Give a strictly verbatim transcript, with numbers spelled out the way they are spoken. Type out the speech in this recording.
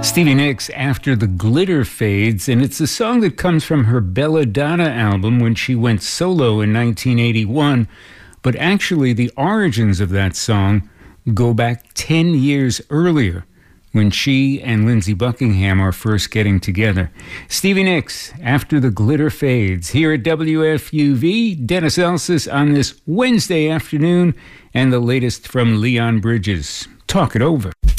Stevie Nicks, After the Glitter Fades, and it's a song that comes from her Belladonna album when she went solo in nineteen eighty-one. But actually, the origins of that song go back ten years earlier, when she and Lindsey Buckingham are first getting together. Stevie Nicks, After the Glitter Fades, here at W F U V, Dennis Elsas on this Wednesday afternoon, and the latest from Leon Bridges. Talk it over.